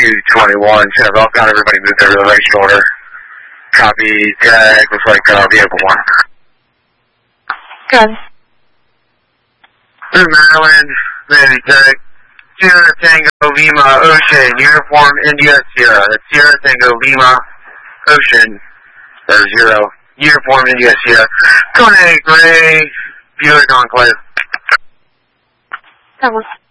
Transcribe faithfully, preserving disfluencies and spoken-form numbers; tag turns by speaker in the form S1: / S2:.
S1: two twenty-one. Should have got everybody moved over to the right shoulder. Copy, tag, looks like uh, vehicle one.
S2: Good.
S1: Through Maryland, Navy tag. Sierra Tango Lima Ocean, uniform India Sierra. That's Sierra Tango Lima Ocean, or zero. Uniform India Sierra. Tony Gray, Buick Enclave.
S2: That was